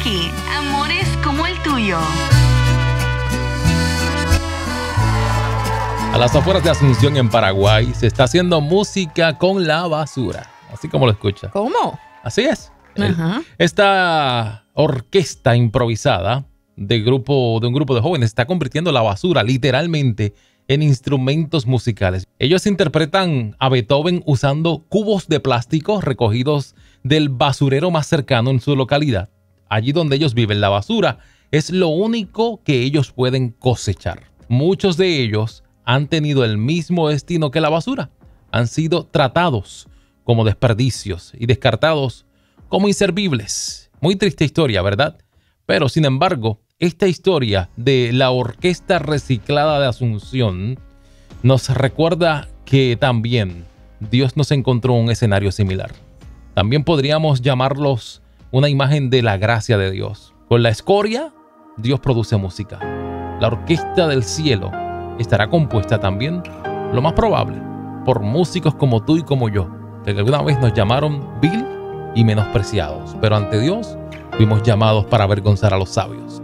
aquí, amores como el tuyo. A las afueras de Asunción, en Paraguay, se está haciendo música con la basura. Así como lo escucha. ¿Cómo? Así es. Ajá. Esta orquesta improvisada de un grupo de jóvenes está convirtiendo la basura literalmente en instrumentos musicales. Ellos interpretan a Beethoven usando cubos de plástico recogidos del basurero más cercano en su localidad. Allí donde ellos viven, la basura es lo único que ellos pueden cosechar. Muchos de ellos han tenido el mismo destino que la basura. Han sido tratados como desperdicios y descartados como inservibles. Muy triste historia, ¿verdad? Pero sin embargo, esta historia de la Orquesta Reciclada de Asunción nos recuerda que también Dios nos encontró un escenario similar. También podríamos llamarlos una imagen de la gracia de Dios. Con la escoria, Dios produce música. La orquesta del cielo estará compuesta también, lo más probable, por músicos como tú y como yo, que alguna vez nos llamaron vil y menospreciados, pero ante Dios fuimos llamados para avergonzar a los sabios.